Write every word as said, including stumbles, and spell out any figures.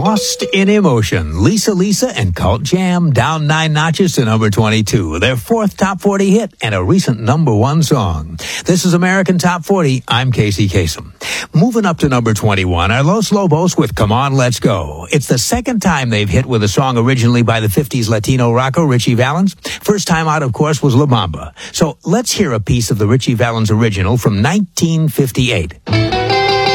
Lost in Emotion, Lisa Lisa and Cult Jam down nine notches to number twenty-two, their fourth top forty hit and a recent number one song. This is American Top forty. I'm Casey Kasem. Moving up to number twenty-one are Los Lobos with Come On, Let's Go. It's the second time they've hit with a song originally by the fifties Latino rocker Richie Valens. First time out, of course, was La Bamba. So let's hear a piece of the Richie Valens original from nineteen fifty-eight.